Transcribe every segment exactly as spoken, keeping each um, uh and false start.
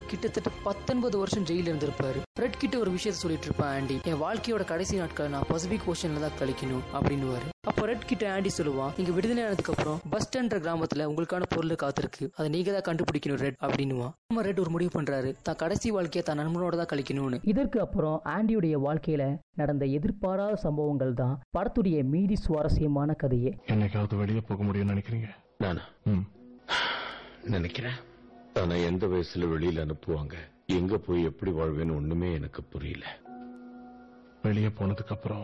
கிட்டத்தட்ட பத்தொன்பது வருஷம் ஜெயில இருந்திருப்பாரு. ரெட் கிட்ட ஒரு விஷயத்த சொல்லிட்டு இருப்பான் ஆண்டி, என் வாழ்க்கையோட கடைசி நாட்களை நான் பசிபிக் ஓஷன்ல தான் கழிக்கணும் அப்படின்னு. அப்ப ரெட் கிட்ட ஆண்டி சொல்லுவான், நீங்க விடுதலை ஆனதுக்கு அப்புறம் பஸ் ஸ்டாண்ட் கிராமத்துல உங்களுக்கான பொருள் காத்திருக்கு, அதை நீங்க தான் கண்டுபிடிக்கணும் ரெட் அப்படின்னுவான். நம்ம ரெட் ஒரு முடிவு பண்றாரு, தான் கடைசி வாழ்க்கையை தான் நண்பனோட தான் கழிக்கணும்னு. இதற்கு அப்புறம் ஆண்டியுடைய வாழ்க்கையில நடந்த எதிர்பாராத சம்பவங்கள் தான் படத்துடைய மீதி சுவாரஸ்யமான கதையே. என்னைக்காவது வெளியே போக முடியும்னு நினைக்கிறீங்க? நானா நினைக்கிறேன். ஆனா எந்த வயசுல வெளியில அனுப்புவாங்க, எங்க போய் எப்படி வாழ்வேன்னு ஒண்ணுமே எனக்கு புரியல. வெளியே போனதுக்கு அப்புறம்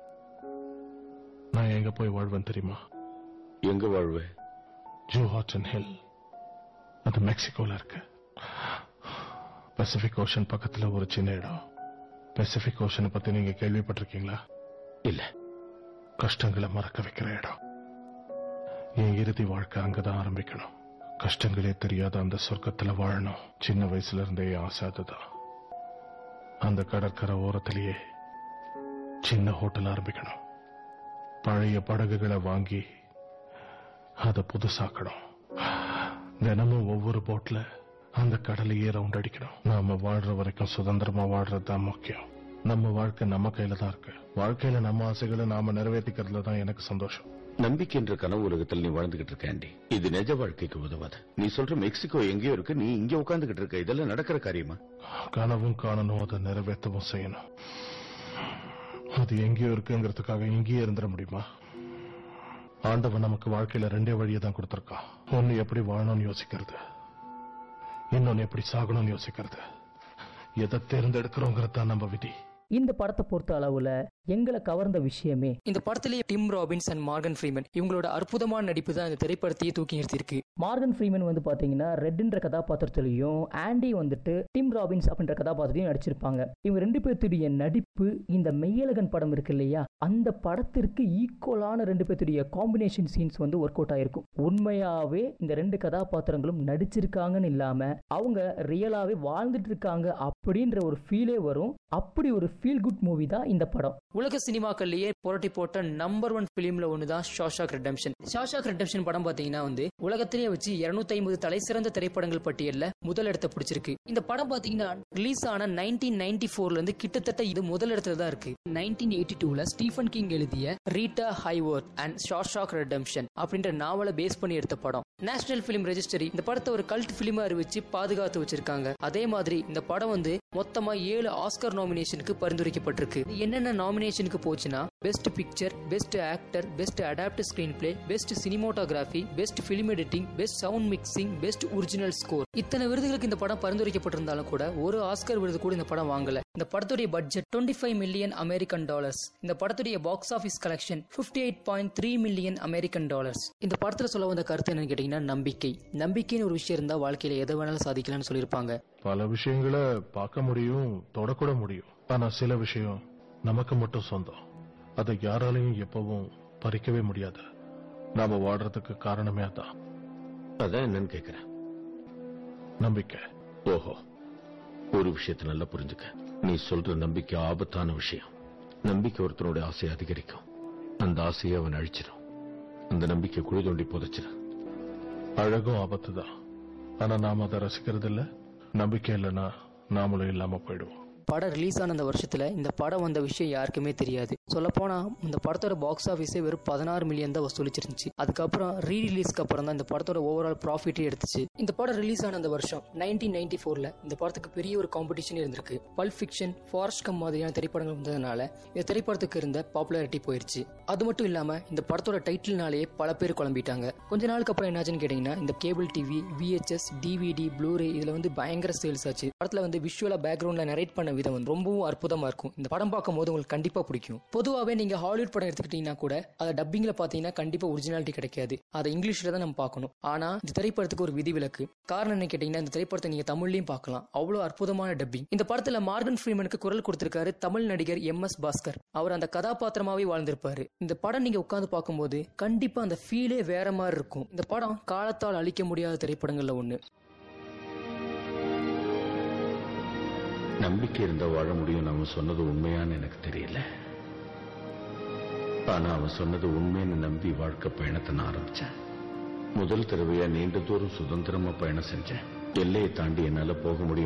நான் எங்க போய் வாழ்வேன் தெரியுமா? எங்க வாழ்வேன்? ஜோஹாட்டன் ஹில். அது மெக்சிகோல இருக்கு. பசிபிக் ஓஷன் பக்கத்துல ஒரு சின்ன இடம். பசிபிக் ஓஷனை பத்தி நீங்க கேள்விப்பட்டிருக்கீங்களா? இல்ல. கஷ்டங்களை மறக்க வைக்கிற இடம். என் இறுதி வாழ்க்கை அங்கதான் ஆரம்பிக்கணும். கஷ்டங்களே தெரியாத அந்த சொர்க்கத்துல வாழணும். சின்ன வயசுல இருந்தே ஆசை அதுதான். அந்த கடற்கரை ஓரத்திலேயே சின்ன ஹோட்டல் ஆரம்பிக்கணும். பழைய படகுகளை வாங்கி அதை புதுசாக்கணும். தினமும் ஒவ்வொரு போட்ல அந்த கடலையே ரவுண்ட் அடிக்கணும். நாம வாழ்ற வரைக்கும் சுதந்திரமா வாழ்றதுதான் முக்கியம். நம்ம வாழ்க்கை நம்ம கையில தான் இருக்கு. வாழ்க்கையில நம்ம ஆசைகளை நாம நிறைவேற்றிக்கிறதுல தான் எனக்கு சந்தோஷம். நம்பிக்கை என்ற கனவு உலகத்தில் நீ வாழ்ந்துகிட்டு இருக்க ஆண்டி. இது நிஜ வாழ்க்கைக்கு உதவாது. நீ சொல்ற மெக்சிகோ எங்கேயோ இருக்கு, நீ இங்க உட்கார்ந்துகிட்டு இருக்க. இதெல்லாம் நடக்கிற காரியமா? கனவும் காணணும், அதை நிறைவேற்றவும் செய்யணும். அது எங்கேயோ இருக்குங்கிறதுக்காக இங்கேயே இருந்துட முடியுமா? ஆண்டவன் நமக்கு வாழ்க்கையில ரெண்டே வழியை தான் கொடுத்திருக்கான். ஒன்னு எப்படி வாழணும்னு யோசிக்கிறது, இன்னொன்னு எப்படி சாகணும்னு யோசிக்கிறது. எதை தேர்ந்தெடுக்கிறோங்கிறது தான் நம்ம விதி. இந்த படத்தை பொறுத்த அளவுல எங்களை கவர்ந்த விஷயமே இந்த படத்திலேயே dim Robbins and Morgan Freeman இவங்களோட அற்புதமான நடிப்பு தான் இந்த திரைப்படத்தையே தூக்கி நிறுத்திருக்கு. மார்கன் ஃப்ரீமன் வந்து பாத்தீங்கன்னா ரெட்ன்ற கதாபாத்திரத்திலையும் ஆண்டி வந்துட்டு டிம் ராபின்ஸ் அப்படின்ற கதாபாத்திரத்தையும் நடிச்சிருப்பாங்க. இவங்க ரெண்டு பேர்த்துடைய நடிப்பு இந்த மெய்யழகன் படம் இருக்கு இல்லையா, அந்த படத்திற்கு ஈக்குவலான ரெண்டு பேர்த்துடைய காம்பினேஷன் சீன்ஸ் வந்து ஒர்க் அவுட் ஆயிருக்கும். உண்மையாவே இந்த ரெண்டு கதாபாத்திரங்களும் நடிச்சிருக்காங்கன்னு இல்லாம அவங்க ரியலாவே வாழ்ந்துட்டு இருக்காங்க அப்படின்ற ஒரு ஃபீலே வரும். அப்படி ஒரு ஃபீல் குட் மூவி தான் இந்த படம். உலக சினிமாக்கள்லயே புரட்டி போட்ட நம்பர் ஒன் பிலிம்ல ஒண்ணுதான் ஷாஷாக் ரெடெம்ப்ஷன். ஷாஷாக் ரெடெம்ப்ஷன் படம் பாத்தீங்கன்னா வந்து உலகத்திலேயே வச்சு இருநூத்தி ஐம்பது தலை சிறந்த திரைப்படங்கள் பட்டியல்ல முதல் இடத்தை பிடிச்சிருக்கு. இந்த படம் பாத்தீங்கன்னா ரிலீஸ் ஆன நைன்டீன் நைன்டி போர்ல இருந்து கிட்டத்தட்ட இது முதல் இடத்துல தான் இருக்கு. நைன்டீன் எயிட்டி டூல ஸ்டீஃபன் கிங் எழுதிய ரீட்டா ஹைவொர்த் அண்ட் ஷாஷாக் ரெடெம்ப்ஷன் அப்படின்ற நாவலை பேஸ் பண்ணி எடுத்த படம். நேஷனல் பிலிம் ரெஜிஸ்ட்ரி இந்த படத்தை ஒரு கல்ட் பிலிமா அறிவிச்சு பாதுகாத்து வச்சிருக்காங்க. அதே மாதிரி இந்த படம் வந்து மொத்தமா ஏழு ஆஸ்கர் நாமினேஷனுக்கு பரிந்துரைக்கப்பட்டிருக்கு. என்னென்ன நாமினேஷனுக்கு போச்சுன்னா best picture, best actor, best adapt screen play, best cinematography, best film editing, best sound mixing, best original score. இத்தனை விருதுகளுக்கு இந்த படம் பரிந்துரைக்கப்பட்டிருந்தாலும் கூட ஒரு ஆஸ்கர் விருது கூட இந்த படம் வாங்கல. இந்த படத்துடைய பட்ஜெட் இருபத்தி ஐந்து மில்லியன் அமெரிக்கன் டாலர்ஸ். இந்த படத்துடைய பாக்ஸ் ஆபீஸ் கலெக்ஷன் ஐம்பத்தி எட்டு புள்ளி மூன்று மில்லியன் அமெரிக்கன் டாலர்ஸ். இந்த படத்துல சொல்ல வந்த கருத்து என்னன்னு கேட்டீங்கன்னா நம்பிக்கை. நம்பிக்கைன்னு ஒரு விஷயம் இருந்தா வாழ்க்கையில எதை வேணாலும் சாதிக்கலாம்னு சொல்லியிருப்பாங்க. பல விஷயங்களை பார்க்க முடியும், தொடக்கூட முடியும். ஆனா சில விஷயம் நமக்கு மட்டும் சொந்தம். அதை யாராலையும் எப்பவும் பறிக்கவே முடியாது. நாம வாடுறதுக்கு காரணமே அதான். அதான் என்னன்னு கேக்குறேன். நம்பிக்கை. ஓஹோ, ஒரு விஷயத்தை நல்லா புரிஞ்சுக்க. நீ சொல்ற நம்பிக்கை ஆபத்தான விஷயம். நம்பிக்கை ஒருத்தனோட ஆசையை அதிகரிக்கும், அந்த ஆசையை அவன் அழிச்சிடும். அந்த நம்பிக்கை குழி தோண்டி புதைச்சிடும். அழகும் ஆபத்து தான். ஆனா நாம அதை ரசிக்கிறது இல்ல. நம்பிக்கை இல்லைன்னா நாமளும் இல்லாம போயிடுவோம். படம் ரிலீஸ் ஆன அந்த வருஷத்துல இந்த படம் வந்த விஷயம் யாருக்குமே தெரியாது. சொல்லப்போனா இந்த படத்தோட பாக்ஸ் ஆபீஸே வெறும் பதினாறு மில்லியன் தான் வசூலிச்சிருந்துச்சு. அதுக்கப்புறம் ரீ ரிலீஸ்க்கு அப்புறம் தான் இந்த படத்தோட ஓவரால் ப்ராஃபிட்டே எடுத்துச்சு. இந்த படம் ரிலீஸ் ஆன அந்த வருஷம் நைன்டீன் நைன்டி போர்ல இந்த படத்துக்கு பெரிய ஒரு காம்படிஷன் இருந்திருக்கு. பல்ப் ஃபிக்ஷன், ஃபாரஸ்ட் கம் மாதிரியான திரைப்படங்கள் வந்ததுனால இந்த திரைப்படத்துக்கு இருந்த பாப்புலாரிட்டி போயிருச்சு. அது மட்டும் இல்லாம இந்த படத்தோட டைட்டில்னாலேயே பல பேர் குழம்பிட்டாங்க. கொஞ்ச நாளுக்கு அப்புறம் என்னாச்சுன்னு கேட்டீங்கன்னா இந்த cable TV, VHS, DVD, Blu-ray இதுல வந்து பயங்கர சேல்ஸ் ஆச்சு. படத்துல வந்து விஷுவலா பேக்ரவுண்ட்ல நரேட் பண்ண விதம் வந்து ரொம்பவும் அற்புதமா இருக்கும். இந்த படம் பார்க்கும் போது உங்களுக்கு கண்டிப்பா பிடிக்கும். பொதுவாகவே நீங்க ஹாலிவுட் படம் எடுத்துக்கிட்டீங்கன்னா கூட அதை டப்பிங்ல பாத்தீங்கன்னா கண்டிப்பா ஒரிஜினாலிட்டி கிடைக்காது. அதை இங்கிலீஷ்ல தான் நம்ம பார்க்கணும். ஆனா இந்த திரைப்படத்துக்கு ஒரு விதிவிலக்கு. காரணம் என்ன கேட்டீங்கன்னா இந்த திரைப்படத்தை நீங்க தமிழ்லயும் பார்க்கலாம். அவ்வளவு அற்புதமான டப்பிங். இந்த படத்துல மார்கன் ஃப்ரீமனுக்கு குரல் கொடுத்திருக்காரு தமிழ் நடிகர் எம் எஸ் பாஸ்கர். அவர் அந்த கதாபாத்திரமாவே வாழ்ந்திருப்பாரு. இந்த படம் நீங்க உட்கார்ந்து பார்க்கும்போது கண்டிப்பா அந்த ஃபீலே வேற மாதிரி இருக்கும். இந்த படம் காலத்தால் அழிக்க முடியாத திரைப்படங்கள்ல ஒண்ணு. நம்பிக்கை இருந்தா வாழ முடியும். அவன் சொன்னது உண்மையான்னு எனக்கு தெரியல. ஆனா அவன் சொன்னது உண்மைன்னு நம்பி வாழ்க்கை பயணத்தை நான் ஆரம்பிச்சேன். முதல் தடவையா நீண்ட தூரம் சுதந்திரமா பயணம் செஞ்சேன். எல்லையை தாண்டி என்னால போக முடியும்